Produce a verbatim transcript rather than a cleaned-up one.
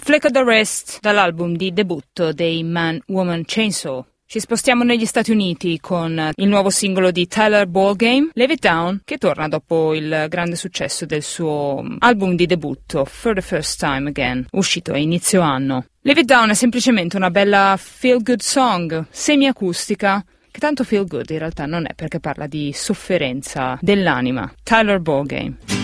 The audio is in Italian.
Flick of the Wrist dall'album di debutto dei Man Woman Chainsaw. Ci spostiamo negli Stati Uniti con il nuovo singolo di Tyler Ballgame, Leave It Down, che torna dopo il grande successo del suo album di debutto For the First Time Again, uscito a inizio anno. Leave It Down è semplicemente una bella feel-good song, semi-acustica, che tanto feel-good in realtà non è perché parla di sofferenza dell'anima. Tyler Ballgame.